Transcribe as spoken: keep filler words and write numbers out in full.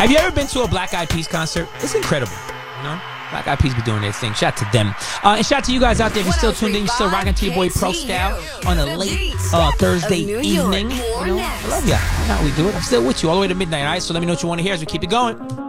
Have you ever been to a Black Eyed Peas concert? It's incredible. You know? Black Eyed Peas be doing their thing. Shout out to them. Uh, and shout out to you guys out there. If you're still tuned in, you're still rocking to your boy Pro Style on a late uh, Thursday evening. You know, I love ya. You know how we do it. I'm still with you all the way to midnight, all right? So let me know what you want to hear as we keep it going.